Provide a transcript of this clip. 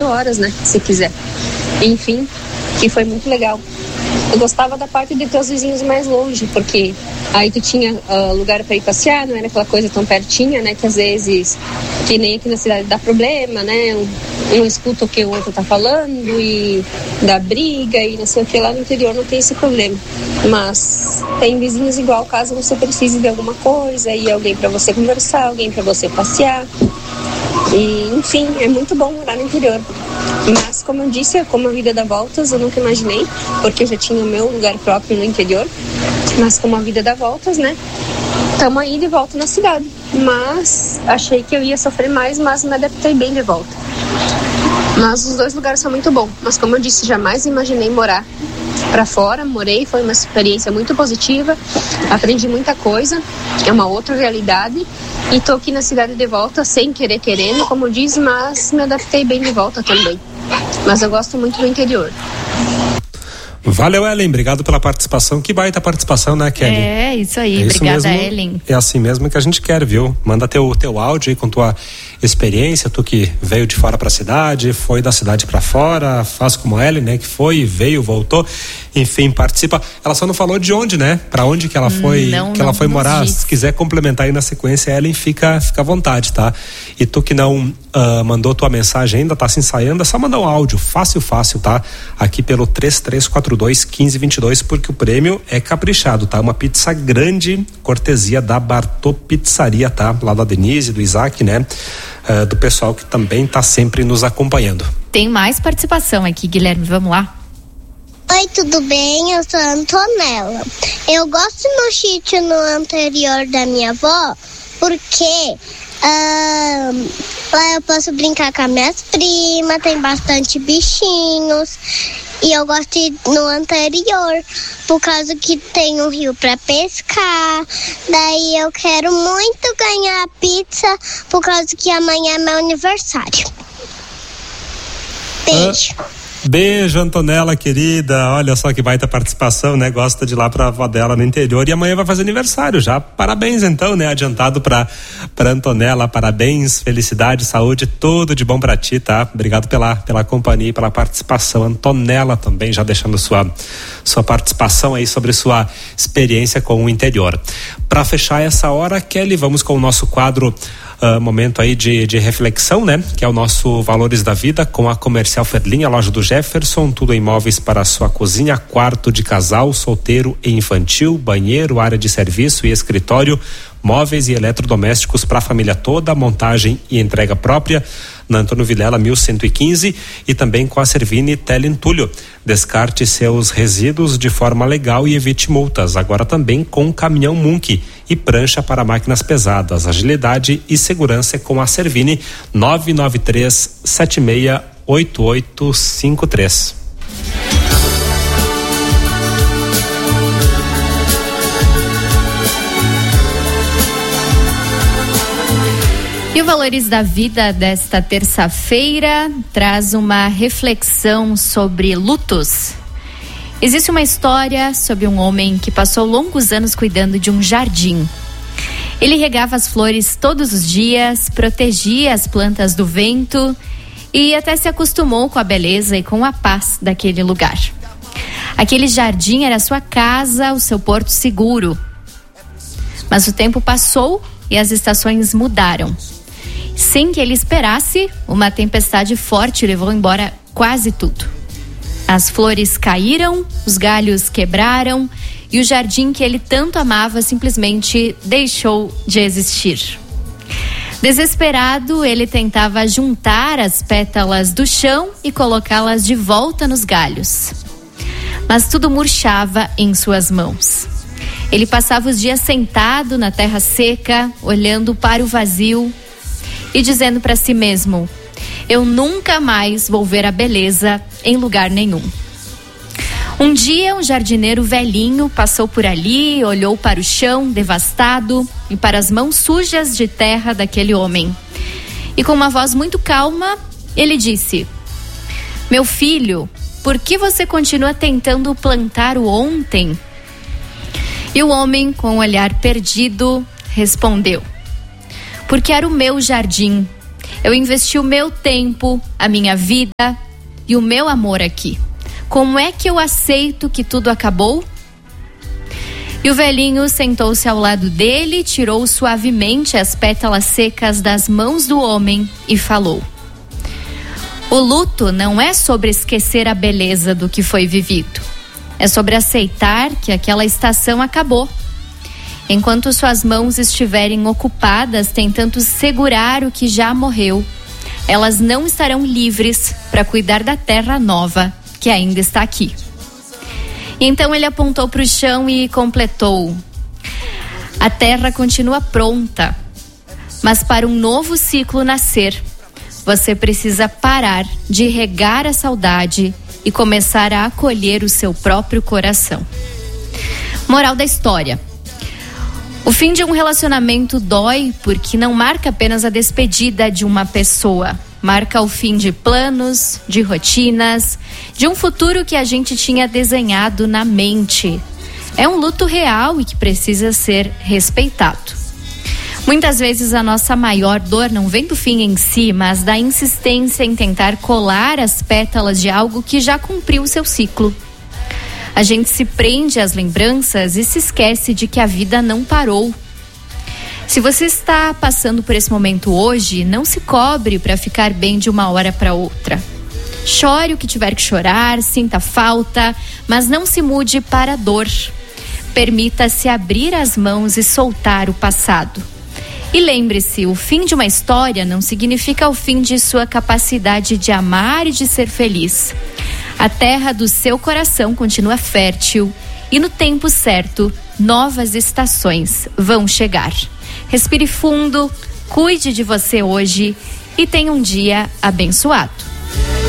horas, né? Se quiser. Enfim, que foi muito legal. Eu gostava da parte de ter os vizinhos mais longe, porque aí tu tinha lugar para ir passear, não era aquela coisa tão pertinha, né? Que às vezes, que nem aqui na cidade dá problema, né? Um escuta o que o outro tá falando e dá briga e não sei o que. Lá no interior não tem esse problema. Mas tem vizinhos igual, caso você precise de alguma coisa, e alguém para você conversar, alguém para você passear. E, enfim, é muito bom morar no interior. Mas, como eu disse, como a vida dá voltas, eu nunca imaginei, porque eu já tinha o meu lugar próprio no interior. Mas como a vida dá voltas, né? Estamos aí de volta na cidade. Mas achei que eu ia sofrer mais, mas me adaptei bem de volta. Mas os dois lugares são muito bons. Mas como eu disse, jamais imaginei morar para fora. Morei, foi uma experiência muito positiva. Aprendi muita coisa. É uma outra realidade. E tô aqui na cidade de volta, sem querer, querendo, como diz, mas me adaptei bem de volta também. Mas eu gosto muito do interior. Valeu, Ellen, obrigado pela participação. Que baita participação, né, Kelly? É, isso aí, obrigada, Ellen. É assim mesmo que a gente quer, viu? Manda teu áudio aí com tua experiência, tu que veio de fora pra cidade, foi da cidade pra fora, faz como a Ellen, né, que foi, veio, voltou, enfim, participa. Ela só não falou de onde, né? Pra onde que ela foi, ela foi morar. Se quiser complementar aí na sequência, Ellen, fica à vontade, tá? E tu que não mandou tua mensagem ainda, tá se ensaiando, é só mandar um áudio, fácil, tá? Aqui pelo 3342-1522, porque o prêmio é caprichado, tá? Uma pizza grande, cortesia da Bartô Pizzaria, tá? Lá da Denise, do Isaac, né? Do pessoal que também tá sempre nos acompanhando. Tem mais participação aqui, Guilherme, vamos lá. Oi, tudo bem? Eu sou a Antonella. Eu gosto no sítio no anterior da minha avó, porque lá eu posso brincar com as minhas primas, tem bastante bichinhos. E eu gosto de ir no anterior, por causa que tem um rio para pescar. Daí eu quero muito ganhar a pizza, por causa que amanhã é meu aniversário. Beijo. Beijo, Antonella, querida. Olha só que baita participação, né? Gosta de ir lá pra avó dela no interior, e amanhã vai fazer aniversário já. Parabéns, então, né? Adiantado pra Antonella. Parabéns, felicidade, saúde, tudo de bom pra ti, tá? Obrigado pela companhia e pela participação. Antonella também já deixando sua participação aí sobre sua experiência com o interior. Pra fechar essa hora, Kelly, vamos com o nosso quadro momento aí de reflexão, né? Que é o nosso Valores da Vida com a Comercial Ferlin, a loja do Jefferson, tudo em móveis para a sua cozinha, quarto de casal, solteiro e infantil, banheiro, área de serviço e escritório, móveis e eletrodomésticos para a família toda, montagem e entrega própria, na Antônio Vilela 1115, e também com a Servini Telentulho. Descarte seus resíduos de forma legal e evite multas. Agora também com caminhão Munk e prancha para máquinas pesadas. Agilidade e segurança com a Servini. 993768853. E o Valores da Vida desta terça-feira traz uma reflexão sobre lutos. Existe uma história sobre um homem que passou longos anos cuidando de um jardim. Ele regava as flores todos os dias, protegia as plantas do vento e até se acostumou com a beleza e com a paz daquele lugar. Aquele jardim era a sua casa, o seu porto seguro. Mas o tempo passou e as estações mudaram. Sem que ele esperasse, uma tempestade forte levou embora quase tudo. As flores caíram, os galhos quebraram e o jardim que ele tanto amava simplesmente deixou de existir. Desesperado, ele tentava juntar as pétalas do chão e colocá-las de volta nos galhos. Mas tudo murchava em suas mãos. Ele passava os dias sentado na terra seca, olhando para o vazio e dizendo para si mesmo: eu nunca mais vou ver a beleza em lugar nenhum. Um dia, um jardineiro velhinho passou por ali, olhou para o chão devastado e para as mãos sujas de terra daquele homem. E com uma voz muito calma, ele disse: meu filho, por que você continua tentando plantar o ontem? E o homem, com um olhar perdido, respondeu: porque era o meu jardim, Eu investi o meu tempo, a minha vida e o meu amor aqui. Como é que eu aceito que tudo acabou? E o velhinho sentou-se ao lado dele, tirou suavemente as pétalas secas das mãos do homem e falou: o luto não é sobre esquecer a beleza do que foi vivido. É sobre aceitar que aquela estação acabou. Enquanto suas mãos estiverem ocupadas tentando segurar o que já morreu, elas não estarão livres para cuidar da terra nova que ainda está aqui. E então ele apontou para o chão e completou: a terra continua pronta, mas para um novo ciclo nascer, você precisa parar de regar a saudade e começar a acolher o seu próprio coração. Moral da história: o fim de um relacionamento dói porque não marca apenas a despedida de uma pessoa, marca o fim de planos, de rotinas, de um futuro que a gente tinha desenhado na mente. É um luto real e que precisa ser respeitado. Muitas vezes a nossa maior dor não vem do fim em si, mas da insistência em tentar colar as pétalas de algo que já cumpriu o seu ciclo. A gente se prende às lembranças e se esquece de que a vida não parou. Se você está passando por esse momento hoje, não se cobre para ficar bem de uma hora para outra. Chore o que tiver que chorar, sinta falta, mas não se mude para a dor. Permita-se abrir as mãos e soltar o passado. E lembre-se, o fim de uma história não significa o fim de sua capacidade de amar e de ser feliz. A terra do seu coração continua fértil e no tempo certo, novas estações vão chegar. Respire fundo, cuide de você hoje e tenha um dia abençoado.